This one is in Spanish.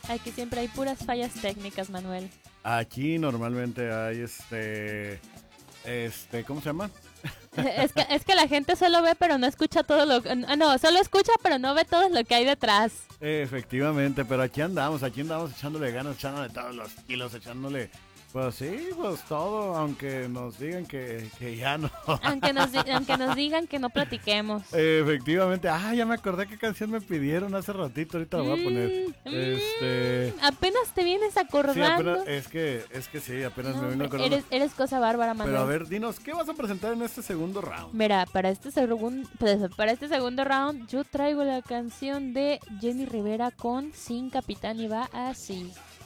Aquí siempre hay puras fallas técnicas, Manuel. Aquí normalmente hay ¿cómo se llama? Es que la gente solo ve pero no escucha todo lo... No, solo escucha pero no ve todo lo que hay detrás. Efectivamente, pero aquí andamos echándole ganas, echándole todos los kilos, echándole, pues sí, pues todo, aunque nos digan que ya no. Aunque nos digan que no platiquemos. Efectivamente, ya me acordé qué canción me pidieron hace ratito, ahorita la voy a poner. Apenas te vienes Sí, acordando. es que sí, apenas No, me vengo hombre, acordando. eres cosa bárbara, Manuel. Pero a ver, dinos, ¿qué vas a presentar en este segundo round? Mira, para este segundo round yo traigo la canción de Jenny Rivera con Sin Capitán y va así.